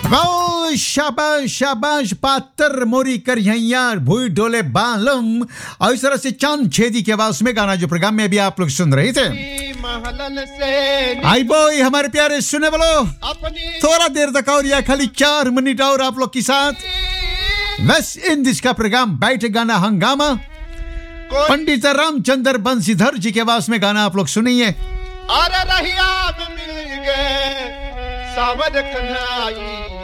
वाह, शाबाश शाबाश पातर मोरी कर यार भूई डोले बालम। और इस तरह से चांद छेदी के आवाज में गाना जो प्रोग्राम में भी आप लोग सुन रहे थे। आई बॉय हमारे प्यारे सुने वालों, थोड़ा देर तक और या खाली 4 मिनट और आप लोग के साथ वेस्ट इंडीज का प्रोग्राम बैठ गाना हंगामा, पंडित रामचंद्र बंसीधर जी के आवाज में गाना आप लोग सुनिए। अरे रहिया मिल गए सावर कन्हैया।